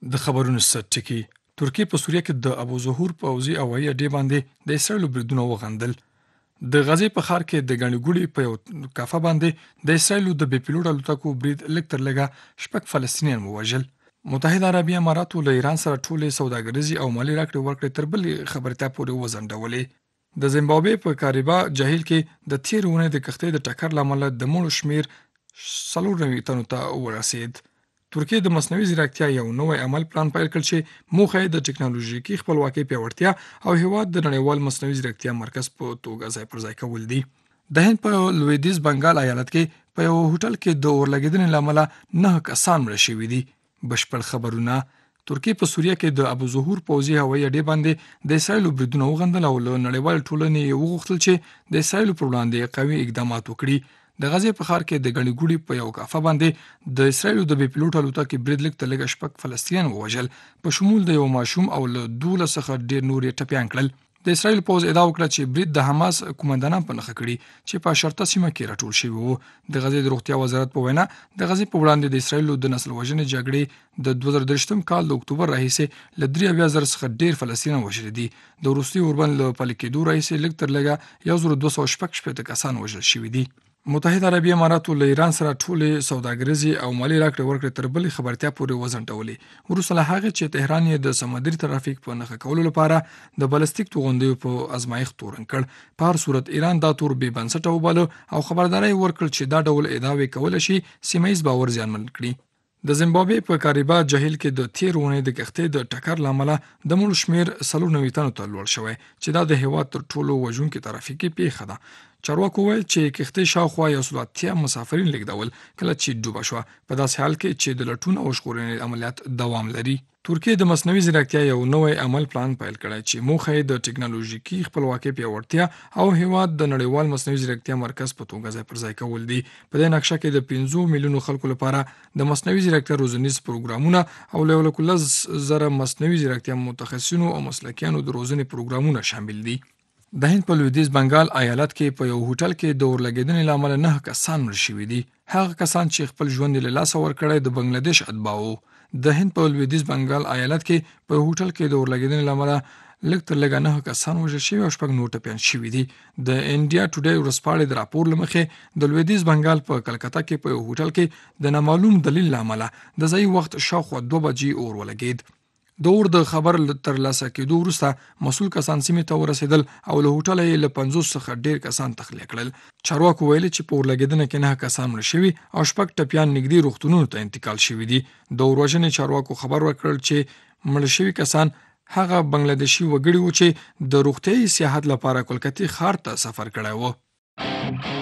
د خبرونو سرټکی ترکیه په سوریه کې د ابو ظهور پوځي او هوایي اډې باندې د اسرایلو بریدونه وغندل. د غزې په ښار کې د ګڼې ګوڼې په یو کافه باندې د اسرایلو د بې پیلوټ الوتکو برید لږ تر لږه شپږ فلسطینیان ووژل. متحده عربي اماراتو له ایران سره ټولې سوداګریزي او مالي راکړې ورکړې تر بلې خبرتیا پورې وځنډولې. د زیمبابوې په کاریبا جهیل کې د تېرې اونۍ د کښتۍ د ټکر له امله د مړو شمېر 94 تنو ته ورسېد. ترکیه د مصنوعي ځیرکتیا یو نوی عمل پلان پیل کړ چې موخه یې د ټکنالوژیکي خپلواکۍ پیاوړتیا او هیواد د نړیوال مصنوعي ځیرکتیا مرکز په توګه ځای پر ځای کول دي. د هند په لویدیځ بنګال ایالت کې په یو هوټل کې د اور لګیدنې له امله 9 کسان مړه شوي دي. بشپړ خبرونه ترکیه په سوریه کې د ابو ظهور پوځي هوایي اډې باندې د اسرایلو بریدونه وغندل او له نړیوال ټولنې وغوښتل چې د اسرایلو پر وړاندې قوي اقدامات وکړي. د غزې په ښار کې د ګڼې ګوڼې په یو کافه باندې د اسرایلو د بې پیلوټ الوتکې برید لږ تر لږه شپږ فلسطینیان ووژل، په شمول د یو ماشوم او له 12 څخه ډېر نور یې ټپیان کړل. د اسرایل پوځ ادعا وکړه چې برید د حماس قومندانان په نښه کړي چې په شرطه سیمه کې راټول شوي وو. د غزې د روغتیا وزارت په وینا د غزې په وړاندې د اسرایلو د نسل وژنې جګړې د 2023 کال د اکتوبر راهیسې له 73,000 څخه ډېر فلسطینیان وژل دي. د وروستي اوربند له پلي کېدو راهیسې لږ تر لږه 1216 کسان وژل شوي دي. متحده عربي اماراتو له ایران سره ټولې سوداګریزي او مالي راکړې ورکړې تر بلې خبرتیا پورې وځنډولې، وروسته له هغې چې تهران یې د سمندري ترافیک په نښه کولو لپاره د بالستیک توغندیو په ازمایښت تورن کړ. په هر صورت ایران دا تور بې بنسټه وباله او خبرداری ورکړ چې دا ډول ادعاوې کولی شي سیمه ییز باور زیانمن کړي. د زیمبابوې په کاریبا جهیل کې د تېرې اونۍ د کښتۍ د ټکر له امله د مړو شمېر 94 تنو ته لوړ شوی چې دا د هېواد تر ټولو وژونکې ترافیکي پیښه ده. چارواکو ویل چې کښتۍ شاوخوا 180 مسافرین لیږدول کله چې ډوبه شوه، په داسې حال کې چې د لټون او ژغورنې عملیات دوام لري. ترکیه د مصنوعي ځیرکتیا یو نوی عمل پلان پیل کړی چې موخه یې د ټکنالوژیکي خپلواکۍ پیاوړتیا او هیواد د نړیوال مصنوعي ځیرکتیا مرکز په توګه ځای پر ځای کول دي. په دې نقشه کې د 5 میلیونو خلکو لپاره د مصنوعي ځیرکتیا روزنیز پروګرامونه او له 1,000 مصنوعي ځیرکتیا متخصصینو او مسلکیانو د روزنې پروګرامونه شامل دي. د هند په لویدیځ بنګال ایالت کې په یو هوټل کې د اور لګیدنې له امله 9 کسان مړه شوي دي. هغه کسان چې خپل ژوند یې له لاسه ورکړی د بنګلادیش اتباع وو. د هند په لویدیځ بنګال ایالت کې په هوټل کې د اور لګیدنې له امله لږ تر لږه 9 کسان وژل شوي او 6 نور ټپیان شوي دي. د انډیا ټوډے ورځپاڼې د راپور له مخې د لویدیځ بنګال په کلکته کې په یو هوټل کې د نامعلوم دلیل له امله د ځایي وخت شاوخوا 2 بجې اور ولګید. د اور د خبر ترلاسه کېدو وروسته مسؤل کسان سیمې ته ورسېدل او له هوټله یې له 50 څخه ډېر کسان تخلیه کړل. چارواکو ویلي چې په اور لګېدنه کې 9 کسان مړه شوي او 6 ټپیان نږدې روغتونونو ته انتقال شوي دي. د اور وژنې چارواکو خبر ورکړل چې مړه شوي کسان هغه بنګلادیشي وګړي وو چې د روغتیایي سیاحت لپاره کلکتې ښار ته سفر کړی و.